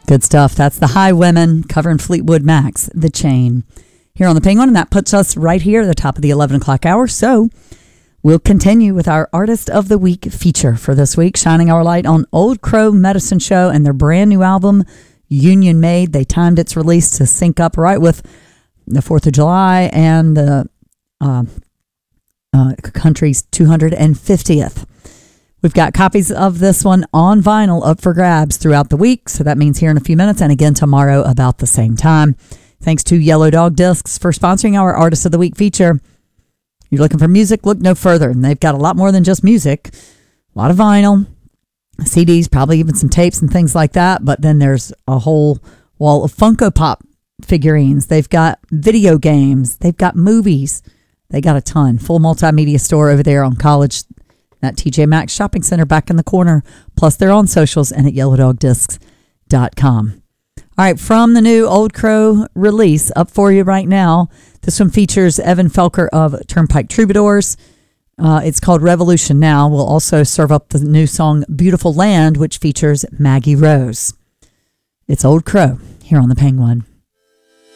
Good stuff. That's the Highwomen covering Fleetwood Mac's The Chain here on the Penguin, and that puts us right here at the top of the 11 o'clock hour. So we'll continue with our Artist of the Week feature for this week, shining our light on Old Crow Medicine Show and their brand new album, Union Made. They timed its release to sync up right with the 4th of July and the country's 250th. We've got copies of this one on vinyl up for grabs throughout the week, so that means here in a few minutes and again tomorrow about the same time. Thanks to Yellow Dog Discs for sponsoring our Artist of the Week feature. You're looking for music? Look no further. And they've got a lot more than just music. A lot of vinyl, CDs, probably even some tapes and things like that. But then there's a whole wall of Funko Pop figurines. They've got video games. They've got movies. They got a ton. Full multimedia store over there on College at TJ Maxx Shopping Center back in the corner. Plus, they're on socials and at yellowdogdiscs.com. All right, from the new Old Crow release up for you right now. This one features Evan Felker of Turnpike Troubadours. It's called Revolution Now. We'll also serve up the new song Beautiful Land, which features Maggie Rose. It's Old Crow here on the Penguin.